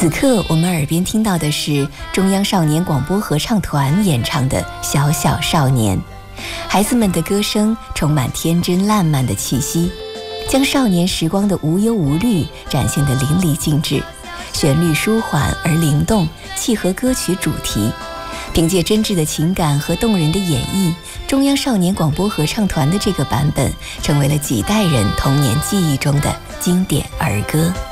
此刻我们耳边听到的是中央少年广播合唱团演唱的《小小少年》，孩子们的歌声充满天真烂漫的气息，将少年时光的无忧无虑展现得淋漓尽致，旋律舒缓而灵动，契合歌曲主题。凭借真挚的情感和动人的演绎，中央少年广播合唱团的这个版本成为了几代人童年记忆中的经典儿歌。